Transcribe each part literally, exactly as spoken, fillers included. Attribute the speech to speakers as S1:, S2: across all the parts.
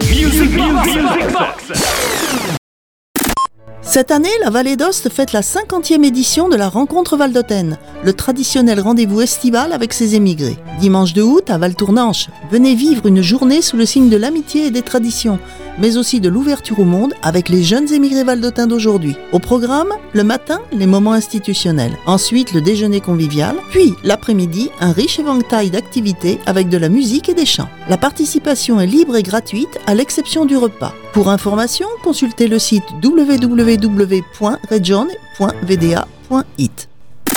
S1: Music Box.
S2: Cette année, la Vallée d'Aoste fête la cinquantième édition de la Rencontre Valdôtaine, le traditionnel rendez-vous estival avec ses émigrés. Dimanche deux août à Valtournanche, venez vivre une journée sous le signe de l'amitié et des traditions, mais aussi de l'ouverture au monde avec les jeunes émigrés valdôtains d'aujourd'hui. Au programme, le matin, les moments institutionnels. Ensuite, le déjeuner convivial. Puis, l'après-midi, un riche éventail d'activités avec de la musique et des chants. La participation est libre et gratuite, à l'exception du repas. Pour information, consultez le site w w w point regione point v d a point i t.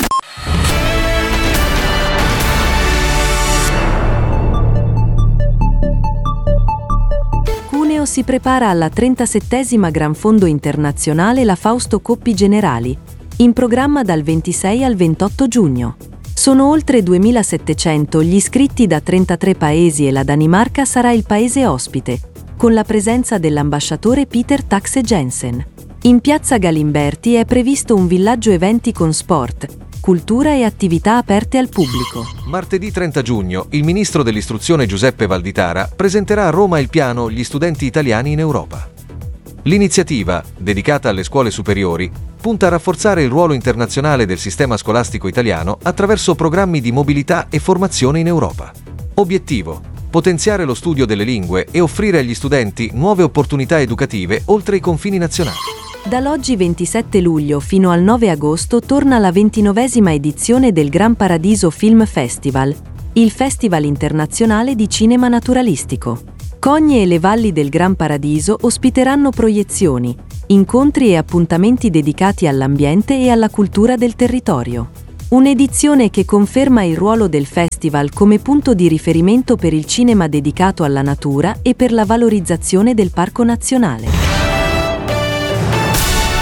S3: Cuneo si prepara alla trentasettesima Gran Fondo Internazionale La Fausto Coppi Generali, in programma dal ventisei al ventotto giugno. Sono oltre duemilasettecento gli iscritti da trentatré paesi e la Danimarca sarà il paese ospite, con la presenza dell'ambasciatore Peter Taxe Jensen. In piazza Galimberti è previsto un villaggio eventi con sport, cultura e attività aperte al pubblico.
S4: Martedì trenta giugno, il ministro dell'istruzione Giuseppe Valditara presenterà a Roma il piano Gli studenti italiani in Europa. L'iniziativa, dedicata alle scuole superiori, punta a rafforzare il ruolo internazionale del sistema scolastico italiano attraverso programmi di mobilità e formazione in Europa. Obiettivo: potenziare lo studio delle lingue e offrire agli studenti nuove opportunità educative oltre i confini nazionali.
S3: Dall'oggi ventisette luglio fino al nove agosto torna la ventinovesima edizione del Gran Paradiso Film Festival, il festival internazionale di cinema naturalistico. Cogne e le valli del Gran Paradiso ospiteranno proiezioni, incontri e appuntamenti dedicati all'ambiente e alla cultura del territorio. Un'edizione che conferma il ruolo del festival come punto di riferimento per il cinema dedicato alla natura e per la valorizzazione del Parco Nazionale.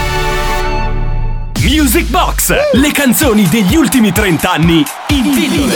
S1: Music Box, le canzoni degli ultimi trenta anni in pillole.